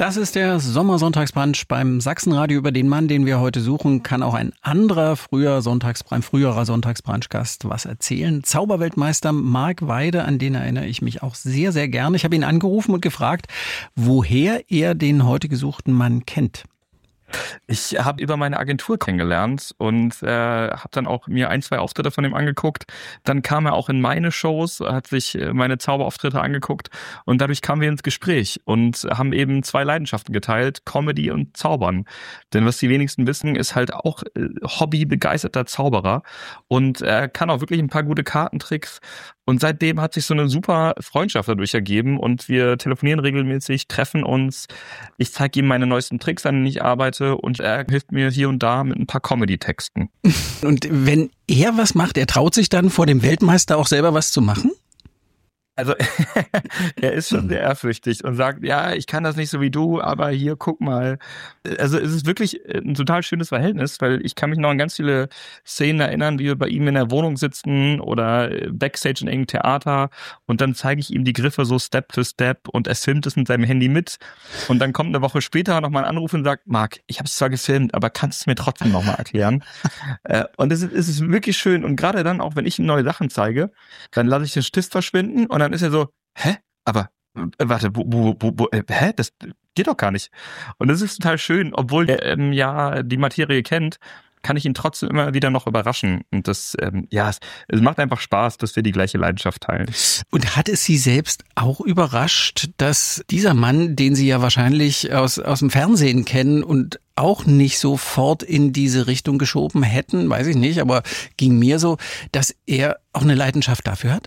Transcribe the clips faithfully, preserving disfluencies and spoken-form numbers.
Das ist der Sommersonntagsbrunch beim Sachsenradio. Über den Mann, den wir heute suchen, kann auch ein anderer früher Sonntagsbrunch, früherer Sonntagsbrunch-Gast was erzählen. Zauberweltmeister Marc Weide, an den erinnere ich mich auch sehr, sehr gern. Ich habe ihn angerufen und gefragt, woher er den heute gesuchten Mann kennt. Ich habe über meine Agentur kennengelernt und äh, habe dann auch mir ein, zwei Auftritte von ihm angeguckt. Dann kam er auch in meine Shows, hat sich meine Zauberauftritte angeguckt und dadurch kamen wir ins Gespräch und haben eben zwei Leidenschaften geteilt, Comedy und Zaubern. Denn was die wenigsten wissen, ist halt auch äh, hobbybegeisterter Zauberer und er kann auch wirklich ein paar gute Kartentricks. Und seitdem hat sich so eine super Freundschaft dadurch ergeben und wir telefonieren regelmäßig, treffen uns. Ich zeige ihm meine neuesten Tricks, an denen ich arbeite und er hilft mir hier und da mit ein paar Comedy-Texten. Und wenn er was macht, er traut sich dann vor dem Weltmeister auch selber was zu machen? Also er ist schon sehr ehrfürchtig und sagt, ja, ich kann das nicht so wie du, aber hier, guck mal. Also es ist wirklich ein total schönes Verhältnis, weil ich kann mich noch an ganz viele Szenen erinnern, wie wir bei ihm in der Wohnung sitzen oder Backstage in irgendeinem Theater und dann zeige ich ihm die Griffe so Step für Step und er filmt es mit seinem Handy mit und dann kommt eine Woche später nochmal ein Anruf und sagt, Marc, ich habe es zwar gefilmt, aber kannst du es mir trotzdem nochmal erklären? Und es ist, es ist wirklich schön und gerade dann auch, wenn ich ihm neue Sachen zeige, dann lasse ich den Stift verschwinden und dann ist er so, hä? Aber, äh, warte, wo, wo, wo, wo, äh, hä? Das geht doch gar nicht. Und das ist total schön, obwohl er ähm, ja die Materie kennt, kann ich ihn trotzdem immer wieder noch überraschen. Und das, ähm, ja, es, es macht einfach Spaß, dass wir die gleiche Leidenschaft teilen. Und hat es Sie selbst auch überrascht, dass dieser Mann, den Sie ja wahrscheinlich aus, aus dem Fernsehen kennen und auch nicht sofort in diese Richtung geschoben hätten, weiß ich nicht, aber ging mir so, dass er auch eine Leidenschaft dafür hat?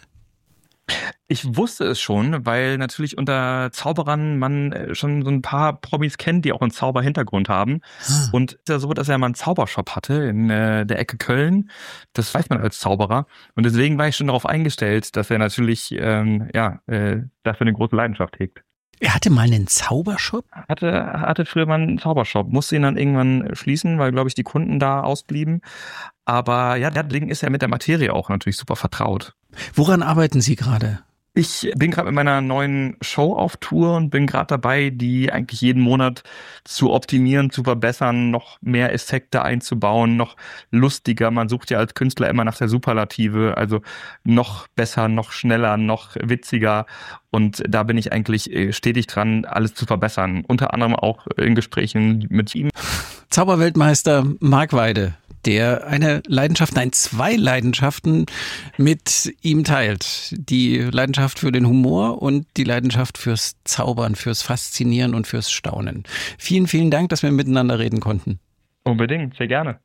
Ich wusste es schon, weil natürlich unter Zauberern man schon so ein paar Promis kennt, die auch einen Zauberhintergrund haben. Hm. Und es ist ja so, dass er mal einen Zaubershop hatte in äh, der Ecke Köln. Das weiß man als Zauberer. Und deswegen war ich schon darauf eingestellt, dass er natürlich ähm, ja äh, dafür eine große Leidenschaft hegt. Er hatte mal einen Zaubershop? Hatte, hatte früher mal einen Zaubershop, musste ihn dann irgendwann schließen, weil, glaube ich, die Kunden da ausblieben. Aber ja, deswegen ist er mit der Materie auch natürlich super vertraut. Woran arbeiten Sie gerade? Ich bin gerade mit meiner neuen Show auf Tour und bin gerade dabei, die eigentlich jeden Monat zu optimieren, zu verbessern, noch mehr Effekte einzubauen, noch lustiger. Man sucht ja als Künstler immer nach der Superlative, also noch besser, noch schneller, noch witziger. Und da bin ich eigentlich stetig dran, alles zu verbessern. Unter anderem auch in Gesprächen mit ihm. Zauberweltmeister Marc Weide, der eine Leidenschaft, nein, zwei Leidenschaften mit ihm teilt. Die Leidenschaft für den Humor und die Leidenschaft fürs Zaubern, fürs Faszinieren und fürs Staunen. Vielen, vielen Dank, dass wir miteinander reden konnten. Unbedingt, sehr gerne.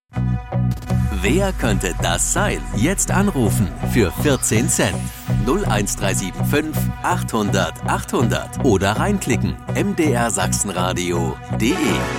Wer könnte das sein? Jetzt anrufen für vierzehn Cent. null eins drei sieben fünf achthundert achthundert oder reinklicken m d r sachsenradio punkt d e.